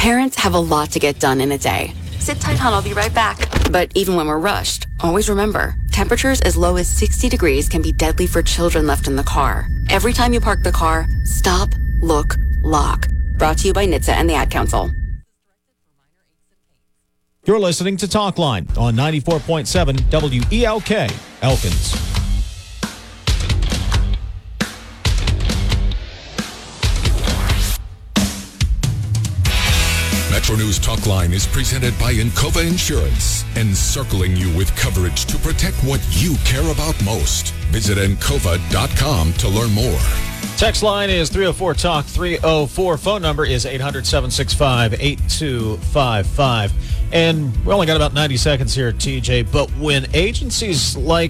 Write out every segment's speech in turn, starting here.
Parents have a lot to get done in a day. Sit tight, hon, I'll be right back. But even when we're rushed, always remember, temperatures as low as 60 degrees can be deadly for children left in the car. Every time you park the car, stop, look, lock. Brought to you by NHTSA and the Ad Council. You're listening to Talkline on 94.7 WELK, Elkins. Metro News Talkline is presented by Encova Insurance, encircling you with coverage to protect what you care about most. Visit Encova.com to learn more. Text line is 304-TALK, 304. Phone number is 800-765-8255. And we only got about 90 seconds here, TJ, but when agencies like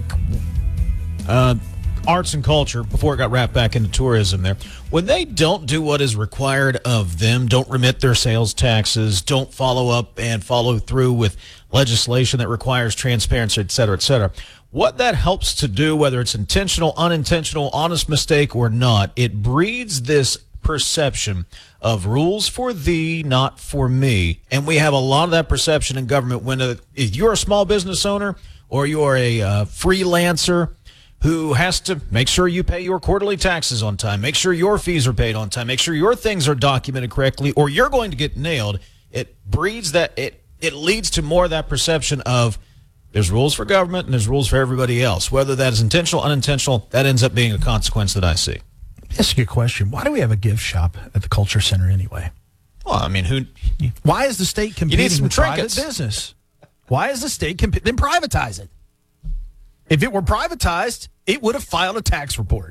arts and culture, before it got wrapped back into tourism there, when they don't do what is required of them, don't remit their sales taxes, don't follow up and follow through with legislation that requires transparency, et cetera, what that helps to do, whether it's intentional, unintentional, honest mistake or not, it breeds this perception of rules for thee, not for me. And we have a lot of that perception in government when if you're a small business owner or you're a freelancer who has to make sure you pay your quarterly taxes on time, make sure your fees are paid on time, make sure your things are documented correctly, or you're going to get nailed. It breeds that, it leads to more of that perception of there's rules for government and there's rules for everybody else. Whether that is intentional, unintentional, that ends up being a consequence that I see. That's a good question. Why do we have a gift shop at the Culture Center anyway? Well, I mean, why is the state competing with private trinkets. business? Why is the state then privatize it? If it were privatized, it would have filed a tax report.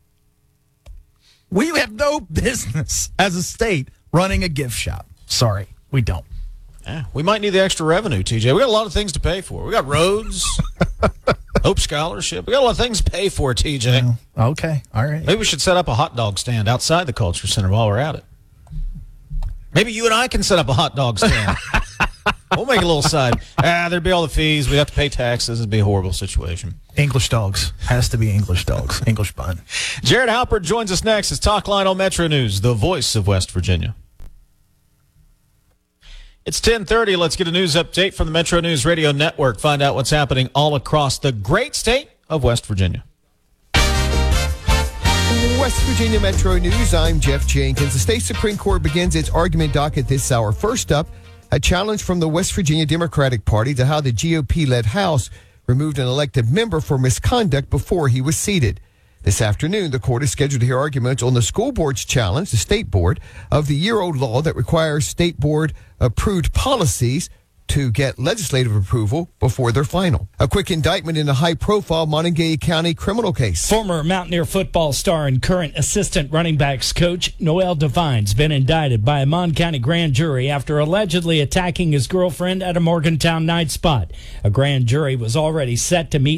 We have no business as a state running a gift shop. Sorry, we don't. Yeah, we might need the extra revenue, TJ. We got a lot of things to pay for. We got roads, Hope Scholarship. We got a lot of things to pay for, TJ. Well, okay, all right. Maybe we should set up a hot dog stand outside the Culture Center while we're at it. Maybe you and I can set up a hot dog stand. We'll make a little side. There'd be all the fees. We'd have to pay taxes. It'd be a horrible situation. English dogs. Has to be English dogs. English bun. Jared Halpert joins us next. It's Talkline on Metro News, the voice of West Virginia. It's 10:30. Let's get a news update from the Metro News Radio Network. Find out what's happening all across the great state of West Virginia. West Virginia Metro News, I'm Jeff Jenkins. The state Supreme Court begins its argument docket this hour. First up, a challenge from the West Virginia Democratic Party to how the GOP-led House removed an elected member for misconduct before he was seated. This afternoon, the court is scheduled to hear arguments on the school board's challenge, the state board, of the year-old law that requires state board-approved policies to get legislative approval before they're final. A quick indictment in a high-profile Montague County criminal case. Former Mountaineer football star and current assistant running backs coach Noel Devine's been indicted by a Mon County grand jury after allegedly attacking his girlfriend at a Morgantown night spot. A grand jury was already set to meet